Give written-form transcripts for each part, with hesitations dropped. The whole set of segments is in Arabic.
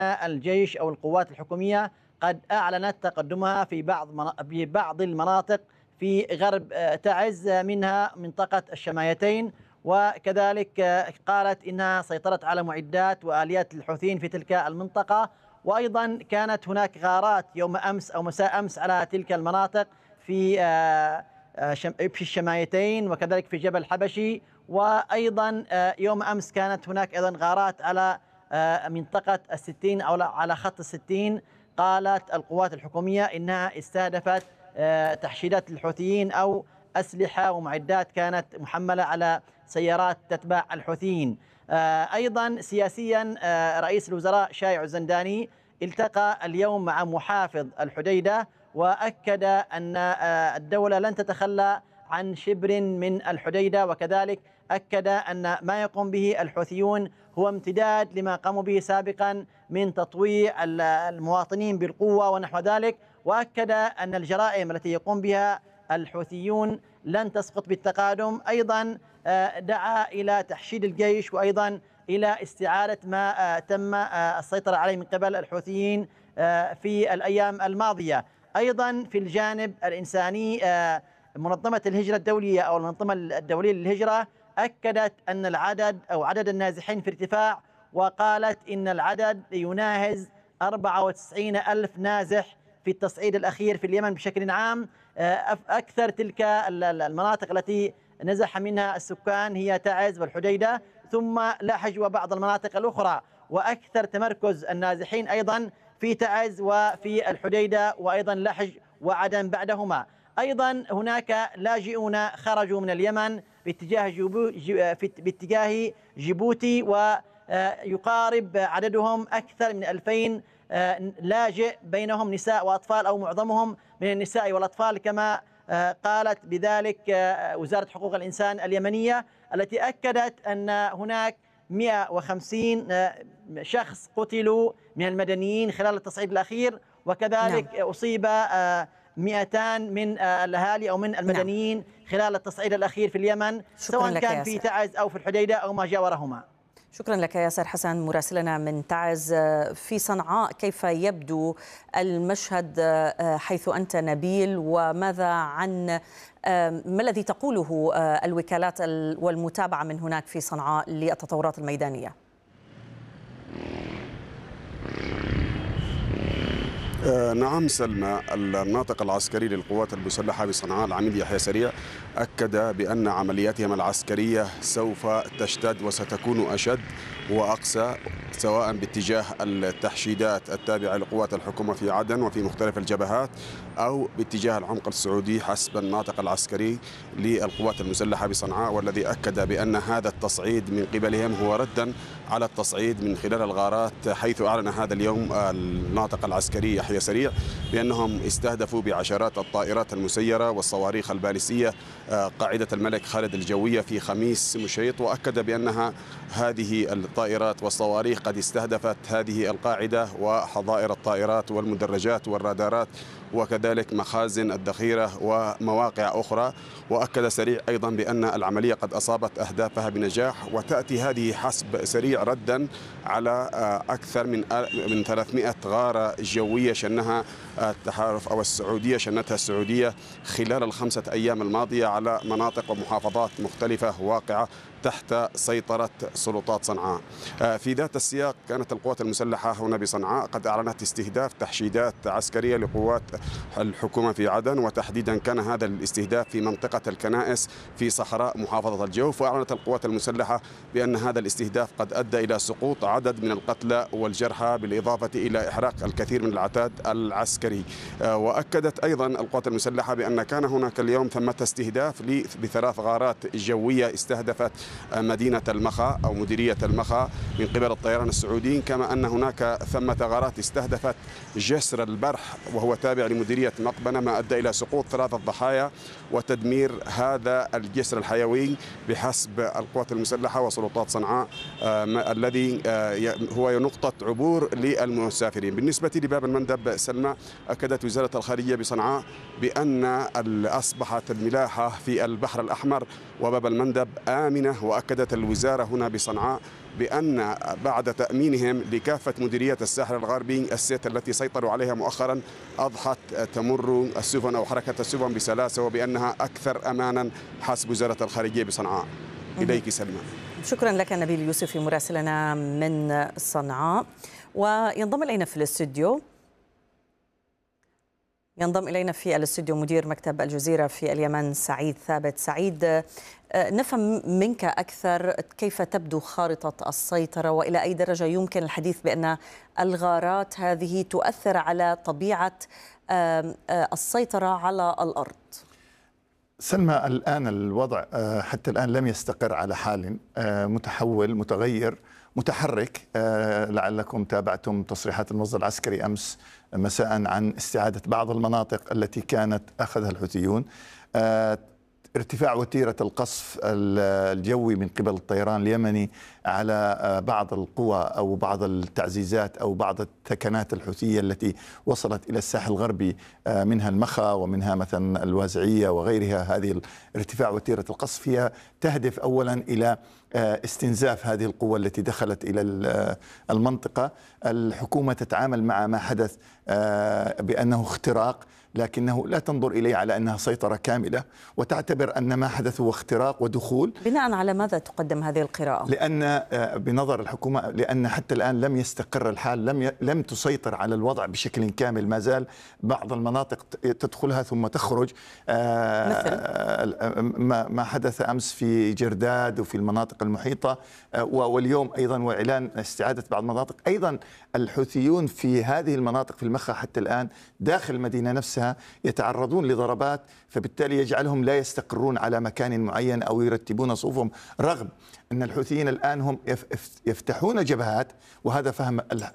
الجيش أو القوات الحكومية قد أعلنت تقدمها في بعض المناطق في غرب تعز، منها منطقة الشمايتين، وكذلك قالت إنها سيطرت على معدات وآليات الحوثيين في تلك المنطقة. وأيضا كانت هناك غارات يوم أمس أو مساء أمس على تلك المناطق في الشمايتين وكذلك في جبل حبشي. وأيضا يوم أمس كانت هناك أيضا غارات على منطقة الستين أو على خط الستين. قالت القوات الحكومية إنها استهدفت تحشيدات الحوثيين أو أسلحة ومعدات كانت محملة على سيارات تتبع الحوثيين. أيضا سياسيا رئيس الوزراء شايع الزنداني التقى اليوم مع محافظ الحديدة، وأكد أن الدولة لن تتخلى عن شبر من الحديدة، وكذلك أكد أن ما يقوم به الحوثيون هو امتداد لما قاموا به سابقا من تطويع المواطنين بالقوة ونحو ذلك. وأكد أن الجرائم التي يقوم بها الحوثيون لن تسقط بالتقادم. أيضا دعا إلى تحشيد الجيش وأيضا إلى استعادة ما تم السيطرة عليه من قبل الحوثيين في الأيام الماضية. أيضا في الجانب الإنساني منظمة الهجرة الدولية أو المنظمة الدولية للهجرة أكدت أن العدد أو عدد النازحين في ارتفاع، وقالت إن العدد يناهز 94 ألف نازح في التصعيد الأخير في اليمن بشكل عام. أكثر تلك المناطق التي نزح منها السكان هي تعز والحديدة ثم لحج وبعض المناطق الأخرى، وأكثر تمركز النازحين أيضا في تعز وفي الحديدة وأيضا لحج وعدن بعدهما. أيضا هناك لاجئون خرجوا من اليمن باتجاه جيبوتي، ويقارب عددهم أكثر من 2000 لاجئ، بينهم نساء وأطفال أو معظمهم من النساء والأطفال، كما قالت بذلك وزارة حقوق الإنسان اليمنية، التي أكدت أن هناك 150 شخص قتلوا من المدنيين خلال التصعيد الأخير، وكذلك أصيب 200 من الأهالي أو من المدنيين خلال التصعيد الأخير في اليمن، سواء كان في تعز أو في الحديدة أو ما جاورهما. شكرا لك ياسر حسن مراسلنا من تعز. في صنعاء كيف يبدو المشهد حيث أنت نبيل، وماذا عن ما الذي تقوله الوكالات والمتابعة من هناك في صنعاء للتطورات الميدانية؟ نعم سلمى، الناطق العسكري للقوات المسلحة بصنعاء العميد يحيى سريع أكد بأن عملياتهم العسكرية سوف تشتد وستكون أشد وأقسى، سواء باتجاه التحشيدات التابعة لقوات الحكومة في عدن وفي مختلف الجبهات أو باتجاه العمق السعودي حسب الناطق العسكري للقوات المسلحة بصنعاء، والذي أكد بأن هذا التصعيد من قبلهم هو ردا على التصعيد من خلال الغارات، حيث أعلن هذا اليوم الناطق العسكري يحيى سريع بأنهم استهدفوا بعشرات الطائرات المسيرة والصواريخ الباليستية قاعدة الملك خالد الجوية في خميس مشيط، وأكد بأنها هذه الطائرات والصواريخ قد استهدفت هذه القاعدة وحظائر الطائرات والمدرجات والرادارات وكذلك مخازن الذخيرة ومواقع أخرى. وأكد سريع أيضا بأن العملية قد أصابت أهدافها بنجاح، وتأتي هذه حسب سريع ردا على أكثر من 300 غارة جوية شنها التحالف أو السعودية شنتها السعودية خلال ال5 أيام الماضية على مناطق ومحافظات مختلفة واقعة تحت سيطرة سلطات صنعاء. في ذات السياق كانت القوات المسلحة هنا بصنعاء قد أعلنت استهداف تحشيدات عسكرية لقوات الحكومة في عدن، وتحديدا كان هذا الاستهداف في منطقة الكنائس في صحراء محافظة الجوف. وأعلنت القوات المسلحة بأن هذا الاستهداف قد أدى إلى سقوط عدد من القتلى والجرحى، بالإضافة إلى إحراق الكثير من العتاد العسكري. وأكدت أيضا القوات المسلحة بأن كان هناك اليوم ثمة استهداف ب3 غارات جوية استهدفت مدينة المخا أو مديرية المخا من قبل الطيران السعوديين، كما أن هناك ثمة غارات استهدفت جسر البرح وهو تابع لمديرية مقبنة، ما أدى إلى سقوط 3 ضحايا وتدمير هذا الجسر الحيوي بحسب القوات المسلحة وسلطات صنعاء، الذي هو نقطة عبور للمسافرين. بالنسبة لباب المندب سلمى، أكدت وزارة الخارجية بصنعاء بأن أصبحت الملاحة في البحر الأحمر وباب المندب آمنة، وأكدت الوزارة هنا بصنعاء بأن بعد تأمينهم لكافة مديريات الساحل الغربي الست التي سيطروا عليها مؤخرا أضحت تمر السفن أو حركة السفن بسلاسة وبأنها أكثر أمانا حسب وزارة الخارجية بصنعاء. إليك سلمى. شكرا لك نبيل يوسفي مراسلنا من صنعاء. وينضم إلينا في الاستوديو مدير مكتب الجزيرة في اليمن سعيد ثابت. سعيد، نفهم منك أكثر كيف تبدو خارطة السيطرة وإلى أي درجة يمكن الحديث بأن الغارات هذه تؤثر على طبيعة السيطرة على الأرض. سلمى، الآن الوضع حتى الآن لم يستقر على حال، متحول متغير متحرك. لعلكم تابعتم تصريحات المصدر العسكري أمس مساء عن استعادة بعض المناطق التي كانت أخذها الحوثيون، ارتفاع وتيرة القصف الجوي من قبل الطيران اليمني على بعض القوى أو بعض التعزيزات أو بعض الثكنات الحوثية التي وصلت إلى الساحل الغربي، منها المخا ومنها مثلا الوازعية وغيرها. هذه ارتفاع وتيرة القصف هي تهدف أولا إلى استنزاف هذه القوة التي دخلت إلى المنطقة. الحكومة تتعامل مع ما حدث بأنه اختراق، لكنه لا تنظر إليه على أنها سيطرة كاملة، وتعتبر أن ما حدث هو اختراق ودخول. بناء على ماذا تقدم هذه القراءة؟ لأن بنظر الحكومة، لأن حتى الآن لم يستقر الحال، لم تسيطر على الوضع بشكل كامل، ما زال بعض المناطق تدخلها ثم تخرج، مثل ما حدث أمس في جرداد وفي المناطق المحيطة، واليوم أيضا وإعلان استعادة بعض المناطق. أيضا الحوثيون في هذه المناطق في المخا حتى الآن داخل المدينة نفسها يتعرضون لضربات، فبالتالي يجعلهم لا يستقرون على مكان معين أو يرتبون صفوفهم، رغم أن الحوثيين الآن هم يفتحون جبهات. وهذا فهم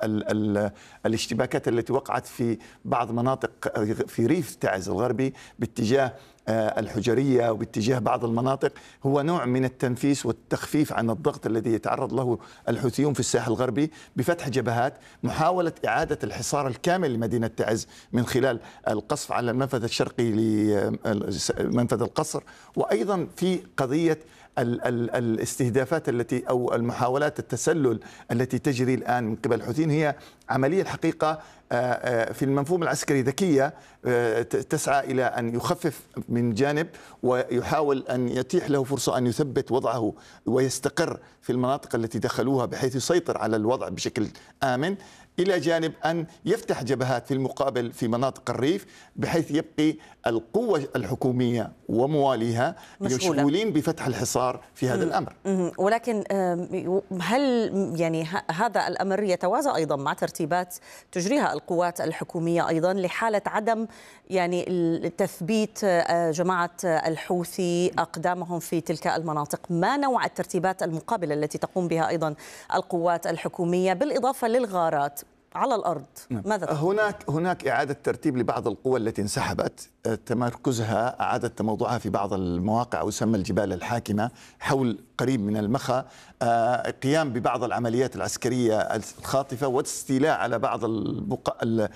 الاشتباكات التي وقعت في بعض مناطق في ريف تعز الغربي باتجاه الحجرية وباتجاه بعض المناطق، هو نوع من التنفيس والتخفيف عن الضغط الذي يتعرض له الحوثيون في الساحل الغربي بفتح جبهات، محاولة إعادة الحصار الكامل لمدينة تعز من خلال القصف على المنفذ الشرقي لمنفذ القصر، وأيضا في قضية الاستهدافات التي أو المحاولات التسلل التي تجري الآن من قبل الحوثيين. هي عملية الحقيقة في المفهوم العسكري ذكية، تسعى إلى أن يخفف من جانب ويحاول أن يتيح له فرصة أن يثبت وضعه ويستقر في المناطق التي دخلوها بحيث يسيطر على الوضع بشكل آمن، إلى جانب أن يفتح جبهات في المقابل في مناطق الريف بحيث يبقي القوة الحكومية ومواليها مشغولين بفتح الحصار في هذا الأمر. ولكن هل يعني هذا الأمر يتوازى أيضا مع ترتيبات تجريها القوات الحكومية أيضا لحالة عدم يعني تثبيت جماعة الحوثي أقدامهم في تلك المناطق؟ ما نوع الترتيبات المقابلة التي تقوم بها أيضا القوات الحكومية بالإضافة للغارات على الأرض؟ ماذا تقول؟ هناك إعادة ترتيب لبعض القوى التي انسحبت، تمركزها إعادة تموضعها في بعض المواقع ويسمى الجبال الحاكمة حول قريب من المخا، قيام ببعض العمليات العسكرية الخاطفة واستيلاء على بعض البقاع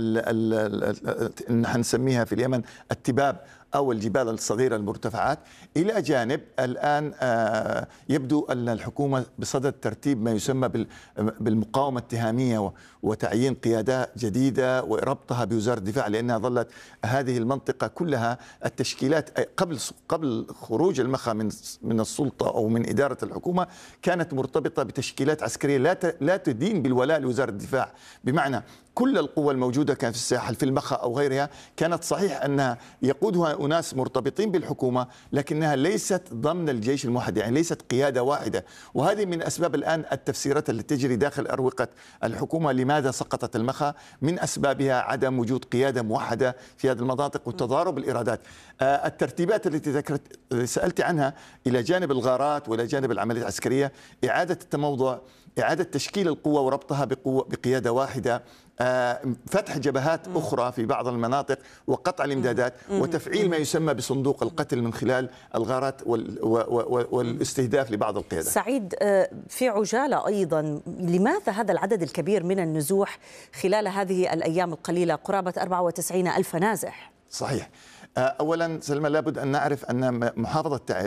نحن نسميها في اليمن التباب أو الجبال الصغيرة المرتفعات. إلى جانب الآن يبدو أن الحكومة بصدد ترتيب ما يسمى بالمقاومة التهامية وتعيين قيادة جديدة وربطها بوزارة الدفاع، لأنها ظلت هذه المنطقة كلها التشكيلات قبل خروج المخا من السلطة أو من إدارة الحكومة كانت مرتبطة بتشكيلات عسكرية لا تدين بالولاء لوزارة الدفاع، بمعنى كل القوى الموجودة كان في الساحل في المخا أو غيرها كانت صحيح أنها يقودها أناس مرتبطين بالحكومة، لكنها ليست ضمن الجيش الموحد، يعني ليست قيادة واحدة. وهذه من أسباب الآن التفسيرات التي تجري داخل أروقة الحكومة لماذا سقطت المخا، من أسبابها عدم وجود قيادة موحدة في هذه المناطق وتضارب الإرادات. الترتيبات التي سألت عنها إلى جانب الغارات وإلى جانب العمليات العسكرية، إعادة التموضع، إعادة تشكيل القوة وربطها بقيادة واحدة، فتح جبهات أخرى في بعض المناطق وقطع الإمدادات، وتفعيل ما يسمى بصندوق القتل من خلال الغارات والاستهداف لبعض القيادات. سعيد، في عجالة أيضا، لماذا هذا العدد الكبير من النزوح خلال هذه الأيام القليلة؟ قرابة 94,000 نازح. صحيح. أولا سلمى، لابد أن نعرف أن محافظة تعز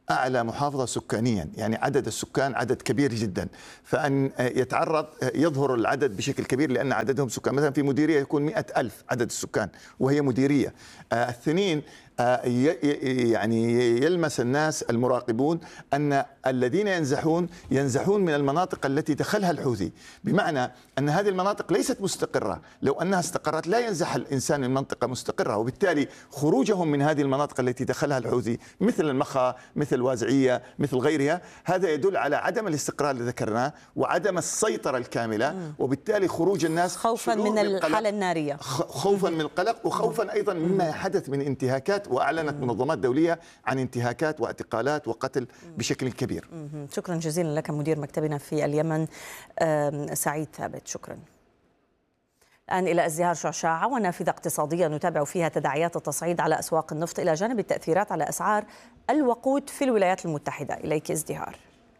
أعلى محافظة سكانيا، يعني عدد السكان عدد كبير جدا، فأن يظهر العدد بشكل كبير لأن عددهم سكان. مثلا في مديرية يكون 100,000 عدد السكان وهي مديرية. الثنين يعني يلمس الناس المراقبون أن الذين ينزحون من المناطق التي دخلها الحوثي، بمعنى أن هذه المناطق ليست مستقرة. لو أنها استقرت لا ينزح الإنسان من منطقة مستقرة، وبالتالي خروجهم من هذه المناطق التي دخلها الحوثي مثل المخا، مثل وازعية، مثل غيرها، هذا يدل على عدم الاستقرار اللي ذكرناه وعدم السيطرة الكاملة، وبالتالي خروج الناس خوفا من الحالة النارية، خوفا من القلق، وخوفا أيضا مما حدث من انتهاكات، وأعلنت منظمات دولية عن انتهاكات واعتقالات وقتل بشكل كبير. شكرا جزيلا لك مدير مكتبنا في اليمن سعيد ثابت، شكرا. الآن إلى ازدهار شعشاعة ونافذة اقتصادية نتابع فيها تداعيات التصعيد على أسواق النفط إلى جانب التأثيرات على أسعار الوقود في الولايات المتحدة. إليك ازدهار.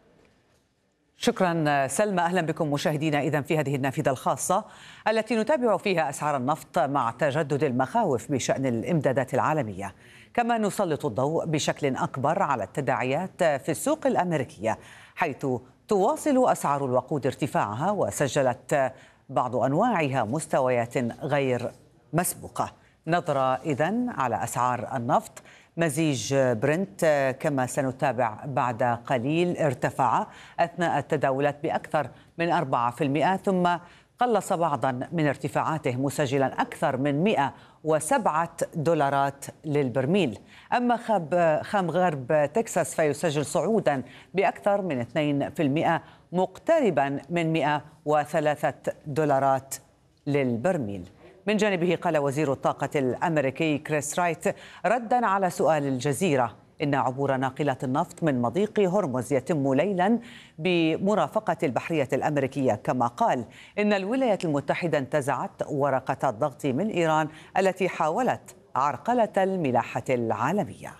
شكرا سلمى، أهلا بكم مشاهدينا. إذن في هذه النافذة الخاصة التي نتابع فيها أسعار النفط مع تجدد المخاوف بشأن الإمدادات العالمية، كما نسلط الضوء بشكل أكبر على التداعيات في السوق الأمريكية، حيث تواصل أسعار الوقود ارتفاعها وسجلت بعض أنواعها مستويات غير مسبوقة. نظرة إذن على أسعار النفط. مزيج برنت كما سنتابع بعد قليل ارتفع أثناء التداولات بأكثر من 4%، ثم قلص بعضا من ارتفاعاته مسجلا أكثر من $107 للبرميل. أما خام غرب تكساس فيسجل صعودا بأكثر من 2%، مقتربا من $103 للبرميل. من جانبه قال وزير الطاقة الأمريكي كريس رايت ردا على سؤال الجزيرة إن عبور ناقلات النفط من مضيق هرمز يتم ليلا بمرافقة البحرية الأمريكية، كما قال إن الولايات المتحدة انتزعت ورقة الضغط من إيران التي حاولت عرقلة الملاحة العالمية.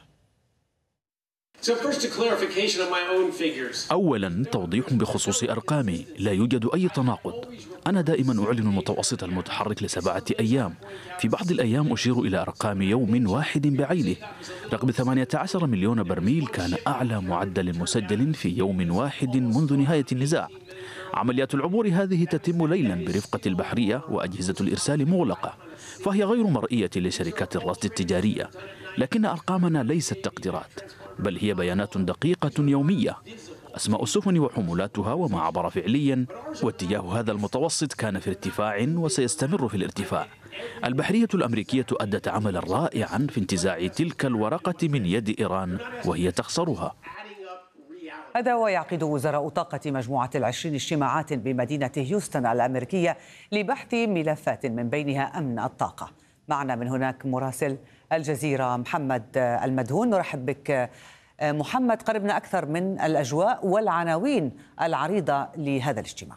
أولا توضيح بخصوص أرقامي، لا يوجد أي تناقض. أنا دائما أعلن المتوسط المتحرك ل7 أيام، في بعض الأيام أشير إلى أرقام يوم واحد بعينه. رقم 18 مليون برميل كان أعلى معدل مسجل في يوم واحد منذ نهاية النزاع. عمليات العبور هذه تتم ليلا برفقة البحرية وأجهزة الإرسال مغلقة، فهي غير مرئية لشركات الرصد التجارية، لكن أرقامنا ليست تقديرات، بل هي بيانات دقيقة يومية. أسماء السفن وحمولاتها وما عبر فعليا، واتجاه هذا المتوسط كان في ارتفاع وسيستمر في الارتفاع. البحرية الأمريكية أدت عملا رائعا في انتزاع تلك الورقة من يد إيران وهي تخسرها. هذا ويعقد وزراء طاقة مجموعة 20 اجتماعات بمدينة هيوستن الأمريكية لبحث ملفات من بينها أمن الطاقة. معنا من هناك مراسل الجزيرة محمد المدهون. نرحب بك محمد، قربنا أكثر من الأجواء والعناوين العريضة لهذا الاجتماع.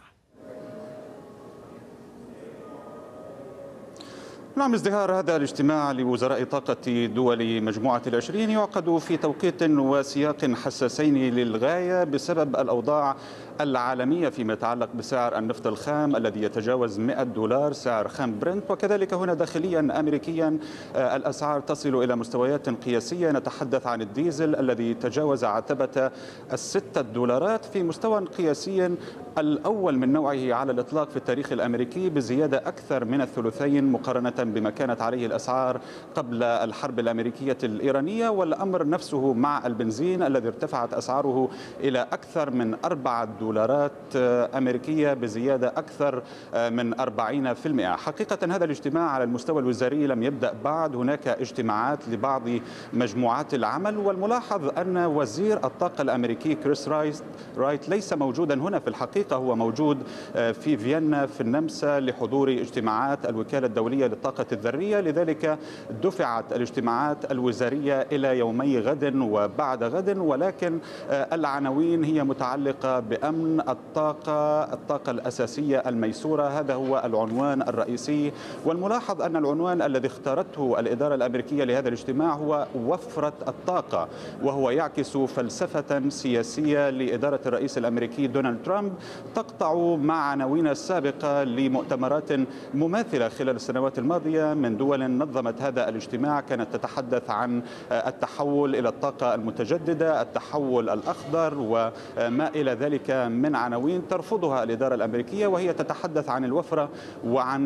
نعم، ازدهار هذا الاجتماع لوزراء طاقة دول مجموعة 20 يعقد في توقيت وسياق حساسين للغاية بسبب الأوضاع العالمية فيما يتعلق بسعر النفط الخام الذي يتجاوز $100 سعر خام برنت، وكذلك هنا داخليا أمريكيا الأسعار تصل إلى مستويات قياسية. نتحدث عن الديزل الذي تجاوز عتبة $6 في مستوى قياسي الأول من نوعه على الإطلاق في التاريخ الأمريكي، بزيادة أكثر من الثلثين مقارنة بما كانت عليه الأسعار قبل الحرب الأمريكية الإيرانية. والأمر نفسه مع البنزين الذي ارتفعت أسعاره إلى أكثر من $4 أمريكية بزيادة أكثر من 40%. حقيقة هذا الاجتماع على المستوى الوزاري لم يبدأ بعد، هناك اجتماعات لبعض مجموعات العمل، والملاحظ أن وزير الطاقة الأمريكي كريس رايت ليس موجودا هنا. في الحقيقة هو موجود في فيينا في النمسا لحضور اجتماعات الوكالة الدولية للطاقة الذرية، لذلك دفعت الاجتماعات الوزارية إلى يومي غد وبعد غد، ولكن العناوين هي متعلقة بأمن الطاقة الأساسية الميسورة. هذا هو العنوان الرئيسي، والملاحظ أن العنوان الذي اختارته الإدارة الأمريكية لهذا الاجتماع هو وفرة الطاقة، وهو يعكس فلسفة سياسية لإدارة الرئيس الأمريكي دونالد ترامب تقطع مع عناوين السابقة لمؤتمرات مماثلة خلال السنوات الماضية الماضية من دول نظمت هذا الاجتماع كانت تتحدث عن التحول إلى الطاقة المتجددة، التحول الأخضر وما إلى ذلك من عناوين ترفضها الإدارة الأمريكية، وهي تتحدث عن الوفرة وعن